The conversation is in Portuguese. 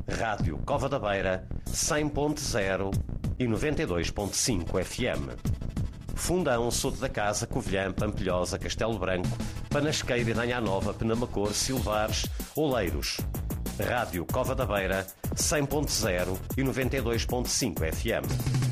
Rádio Cova da Beira, 100.0 e 92.5 FM. Fundão, Soto da Casa, Covilhã, Pampilhosa, Castelo Branco, Panasqueira, Nanha Nova, Penamacor, Silvares, Oleiros. Rádio Cova da Beira, 100.0 e 92.5 FM.